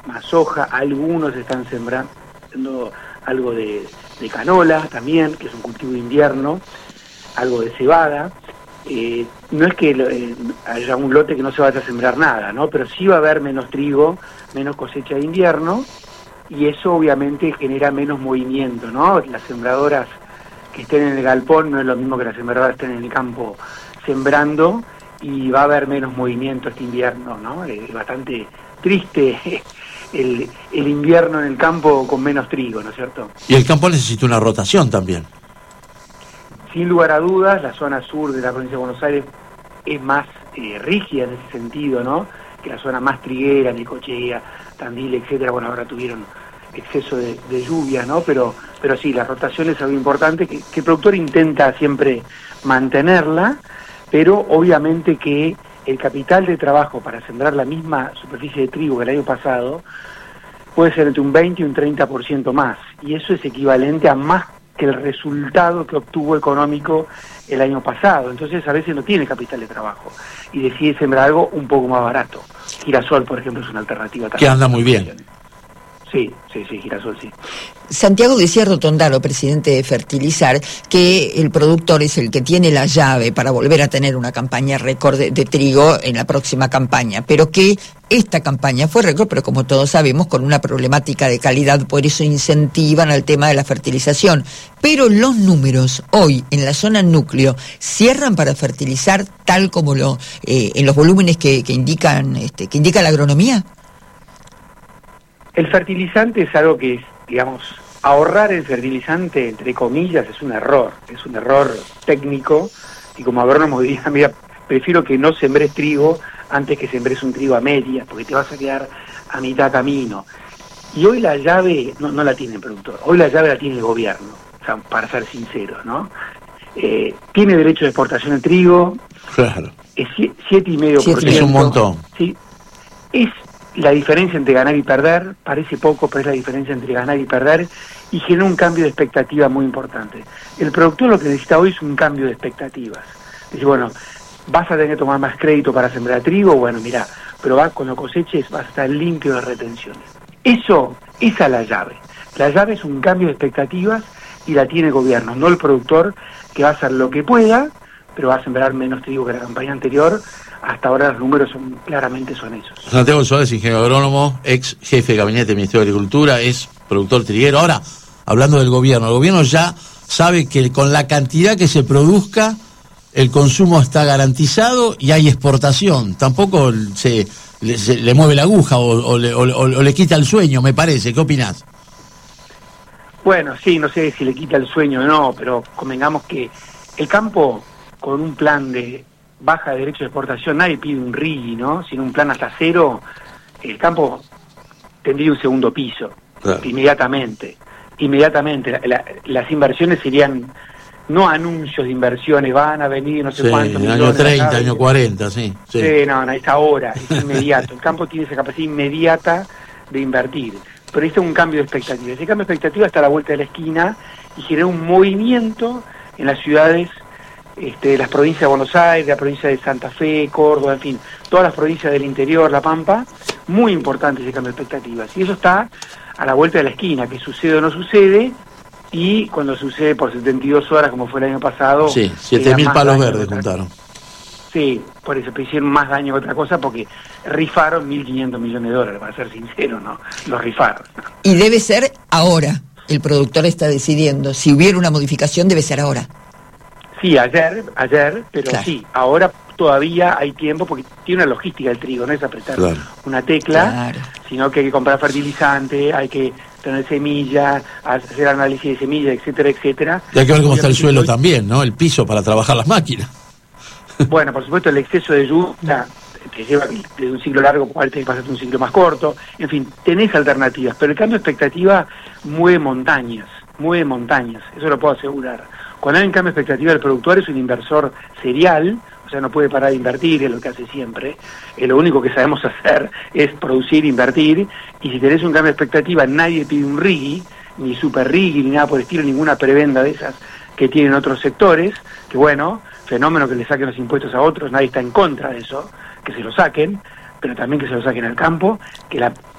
más soja, algunos están sembrando algo de canola también, que es un cultivo de invierno, algo de cebada. No es que haya un lote que no se vaya a sembrar nada, ¿no? Pero sí va a haber menos trigo, menos cosecha de invierno, y eso obviamente genera menos movimiento, ¿no? Las sembradoras que estén en el galpón no es lo mismo que las sembradoras estén en el campo sembrando, y va a haber menos movimiento este invierno, ¿no? Es bastante triste el invierno en el campo con menos trigo, ¿no es cierto? Y el campo necesita una rotación también. Sin lugar a dudas, la zona sur de la provincia de Buenos Aires es más rígida en ese sentido, ¿no? Que la zona más triguera, Necochea, Tandil, etcétera. Bueno, ahora tuvieron exceso de lluvia, ¿no? Pero sí, la rotación es algo importante que el productor intenta siempre mantenerla, pero obviamente que el capital de trabajo para sembrar la misma superficie de trigo que el año pasado puede ser entre un 20 y un 30% más, y eso es equivalente a más que el resultado que obtuvo económico el año pasado. Entonces a veces no tiene capital de trabajo y decide sembrar algo un poco más barato. Girasol, por ejemplo, es una alternativa también. Que anda muy bien. Sí, girasol sí. Santiago decía Rotondaro, presidente de Fertilizar, que el productor es el que tiene la llave para volver a tener una campaña récord de trigo en la próxima campaña, pero que esta campaña fue récord, pero como todos sabemos, con una problemática de calidad, por eso incentivan al tema de la fertilización. Pero los números hoy en la zona núcleo cierran para fertilizar tal como en los volúmenes que indican que indica la agronomía. El fertilizante es algo que, digamos, ahorrar el fertilizante, entre comillas, es un error técnico, y como agrónomo diría, mira, prefiero que no sembres trigo antes que sembres un trigo a medias, porque te vas a quedar a mitad camino. Y hoy la llave no la tiene el productor, hoy la llave la tiene el gobierno, o sea, para ser sinceros, ¿no? Tiene derecho de exportación el trigo, claro. Es 7,5%. Es un montón. Sí, es la diferencia entre ganar y perder, parece poco, pero es la diferencia entre ganar y perder, y genera un cambio de expectativa muy importante. El productor lo que necesita hoy es un cambio de expectativas. Dice, bueno, vas a tener que tomar más crédito para sembrar trigo, bueno, mirá, pero cuando coseches vas a estar limpio de retenciones. Esa es la llave. La llave es un cambio de expectativas y la tiene el gobierno, no el productor, que va a hacer lo que pueda, pero va a sembrar menos trigo que la campaña anterior. Hasta ahora los números claramente son esos. Santiago Suárez, ingeniero agrónomo, ex jefe de gabinete del Ministerio de Agricultura, es productor triguero. Ahora, hablando del gobierno, el gobierno ya sabe que con la cantidad que se produzca, el consumo está garantizado y hay exportación. Tampoco le mueve la aguja o le quita el sueño, me parece. ¿Qué opinás? Bueno, sí, no sé si le quita el sueño o no, pero convengamos que el campo, con un plan de baja de derecho de exportación, nadie pide un RIGI, ¿no? Sin un plan hasta cero, el campo tendría un segundo piso, claro. Inmediatamente. Las inversiones serían, no anuncios de inversiones, van a venir no sé sí, cuántos millones. Año 30, año 40, sí. Sí, no, es ahora, es inmediato. El campo tiene esa capacidad inmediata de invertir, pero esto es un cambio de expectativa. Ese cambio de expectativa está a la vuelta de la esquina y genera un movimiento en las ciudades de las provincias de Buenos Aires, de la provincia de Santa Fe, Córdoba, en fin, todas las provincias del interior, La Pampa, muy importante ese cambio de expectativas. Y eso está a la vuelta de la esquina, que sucede o no sucede, y cuando sucede por 72 horas, como fue el año pasado... Sí, 7.000 palos verdes juntaron. Sí, por eso, pero hicieron más daño que otra cosa, porque rifaron $1.500 millones, para ser sincero, ¿no? Los rifaron. Y debe ser ahora, el productor está decidiendo, si hubiera una modificación debe ser ahora. Sí, ayer, pero claro. Sí, ahora todavía hay tiempo porque tiene una logística el trigo, no es apretar claro. Una tecla, claro. Sino que hay que comprar fertilizante, hay que tener semillas, hacer análisis de semillas, etcétera, etcétera. Y hay que ver cómo está el suelo también, ¿no? El piso para trabajar las máquinas. Bueno, por supuesto, el exceso de lluvia te lleva de un ciclo largo, cual te pasas un ciclo más corto, en fin, tenés alternativas, pero el cambio de expectativa mueve montañas, eso lo puedo asegurar. Cuando hay un cambio de expectativa, el productor es un inversor serial, o sea, no puede parar de invertir, es lo que hace siempre. Lo único que sabemos hacer es producir, invertir, y si tenés un cambio de expectativa, nadie pide un RIGI, ni super RIGI, ni nada por el estilo, ninguna prebenda de esas que tienen otros sectores, que bueno, fenómeno que le saquen los impuestos a otros, nadie está en contra de eso, que se lo saquen, pero también que se lo saquen al campo, que